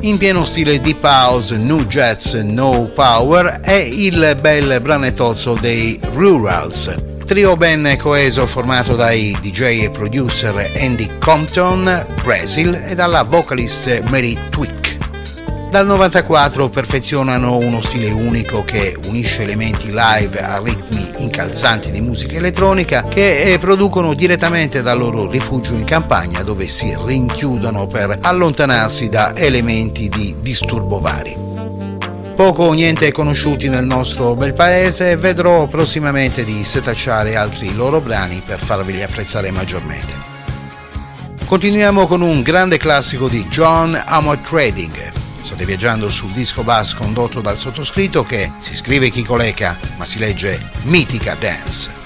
in pieno stile deep house, nu jazz, no power, è il bel branetozzo dei Rurals, trio ben coeso formato dai DJ e producer Andy Compton, Brazil, e dalla vocalist Mary Twick. Dal 94 perfezionano uno stile unico che unisce elementi live a ritmi incalzanti di musica elettronica che producono direttamente dal loro rifugio in campagna, dove si rinchiudono per allontanarsi da elementi di disturbo vari. Poco o niente conosciuti nel nostro bel paese, vedrò prossimamente di setacciare altri loro brani per farveli apprezzare maggiormente. Continuiamo con un grande classico di John Armour-Trading. State viaggiando sul disco bus condotto dal sottoscritto che si scrive Chicoleca ma si legge Mitica Dance.